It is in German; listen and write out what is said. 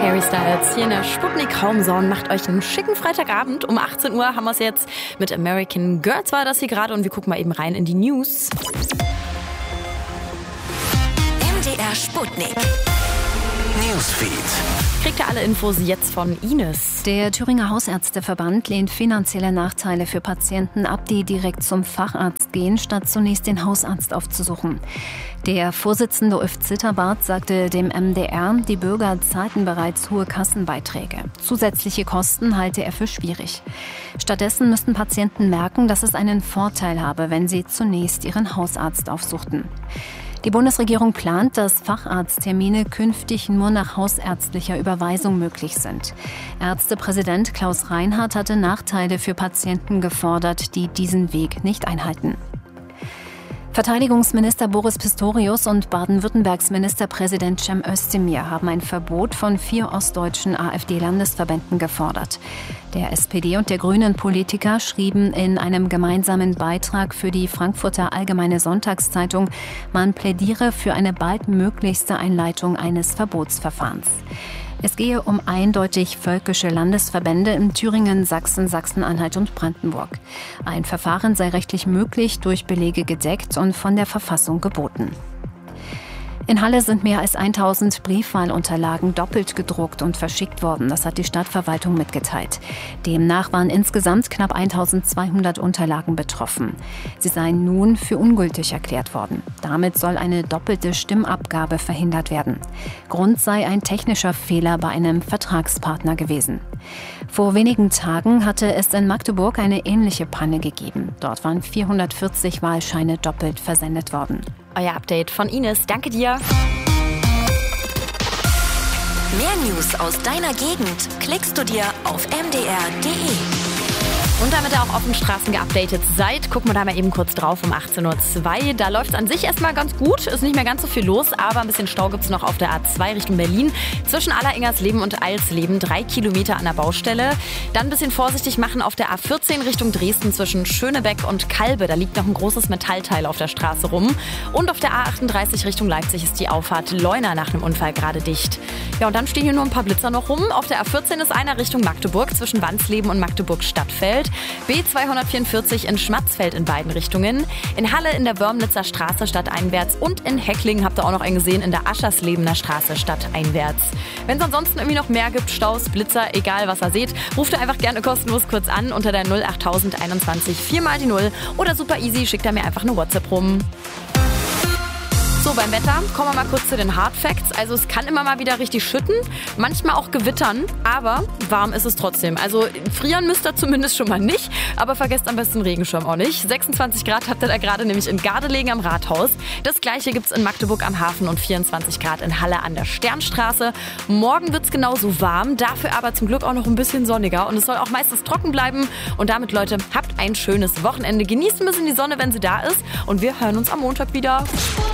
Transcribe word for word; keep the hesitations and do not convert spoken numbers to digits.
Harry Styles hier in der Sputnik Homezone. Macht euch einen schicken Freitagabend. Um achtzehn Uhr haben wir es jetzt mit American Girls war das hier gerade und wir gucken mal eben rein in die News. M D R Sputnik Newsfeed. Kriegt ihr alle Infos jetzt von Ines. Der Thüringer Hausärzteverband lehnt finanzielle Nachteile für Patienten ab, die direkt zum Facharzt gehen, statt zunächst den Hausarzt aufzusuchen. Der Vorsitzende Ulf Zitterbart sagte dem M D R, die Bürger zahlten bereits hohe Kassenbeiträge. Zusätzliche Kosten halte er für schwierig. Stattdessen müssten Patienten merken, dass es einen Vorteil habe, wenn sie zunächst ihren Hausarzt aufsuchten. Die Bundesregierung plant, dass Facharzttermine künftig nur nach hausärztlicher Überweisung möglich sind. Ärztepräsident Klaus Reinhardt hatte Nachteile für Patienten gefordert, die diesen Weg nicht einhalten. Verteidigungsminister Boris Pistorius und Baden-Württembergs Ministerpräsident Cem Özdemir haben ein Verbot von vier ostdeutschen AfD-Landesverbänden gefordert. Der S P D- und der Grünen-Politiker schrieben in einem gemeinsamen Beitrag für die Frankfurter Allgemeine Sonntagszeitung, man plädiere für eine baldmöglichste Einleitung eines Verbotsverfahrens. Es gehe um eindeutig völkische Landesverbände in Thüringen, Sachsen, Sachsen-Anhalt und Brandenburg. Ein Verfahren sei rechtlich möglich, durch Belege gedeckt und von der Verfassung geboten. In Halle sind mehr als tausend Briefwahlunterlagen doppelt gedruckt und verschickt worden. Das hat die Stadtverwaltung mitgeteilt. Demnach waren insgesamt knapp eintausendzweihundert Unterlagen betroffen. Sie seien nun für ungültig erklärt worden. Damit soll eine doppelte Stimmabgabe verhindert werden. Grund sei ein technischer Fehler bei einem Vertragspartner gewesen. Vor wenigen Tagen hatte es in Magdeburg eine ähnliche Panne gegeben. Dort waren vierhundertvierzig Wahlscheine doppelt versendet worden. Euer Update von Ines. Danke dir. Mehr News aus deiner Gegend klickst du dir auf m d r punkt d e. Und damit ihr auch auf den Straßen geupdatet seid, gucken wir da mal eben kurz drauf um achtzehn Uhr zwei. Da läuft es an sich erstmal ganz gut, ist nicht mehr ganz so viel los, aber ein bisschen Stau gibt es noch auf der A zwei Richtung Berlin. Zwischen Alleringersleben und Alsleben, drei Kilometer an der Baustelle. Dann ein bisschen vorsichtig machen auf der A vierzehn Richtung Dresden zwischen Schönebeck und Kalbe. Da liegt noch ein großes Metallteil auf der Straße rum. Und auf der A achtunddreißig Richtung Leipzig ist die Auffahrt Leuna nach einem Unfall gerade dicht. Ja, und dann stehen hier nur ein paar Blitzer noch rum. Auf der A vierzehn ist einer Richtung Magdeburg zwischen Wansleben und Magdeburg-Stadtfeld. B zweihundertvierundvierzig in Schmatzfeld in beiden Richtungen. In Halle in der Wörmnitzer Straße stadteinwärts und in Heckling habt ihr auch noch einen gesehen in der Ascherslebener Straße stadteinwärts. Wenn es ansonsten irgendwie noch mehr gibt, Staus, Blitzer, egal was ihr seht, ruft ihr einfach gerne kostenlos kurz an unter der null achttausend einundzwanzig vier mal die null oder super easy, schickt ihr mir einfach eine WhatsApp rum. So, beim Wetter kommen wir mal kurz zu den Hard Facts. Also es kann immer mal wieder richtig schütten, manchmal auch gewittern, aber warm ist es trotzdem. Also frieren müsst ihr zumindest schon mal nicht, aber vergesst am besten den Regenschirm auch nicht. sechsundzwanzig Grad habt ihr da gerade nämlich in Gardelegen am Rathaus. Das gleiche gibt's in Magdeburg am Hafen und vierundzwanzig Grad in Halle an der Sternstraße. Morgen wird's genauso warm, dafür aber zum Glück auch noch ein bisschen sonniger und es soll auch meistens trocken bleiben. Und damit, Leute, habt ein schönes Wochenende. Genießt ein bisschen die Sonne, wenn sie da ist und wir hören uns am Montag wieder.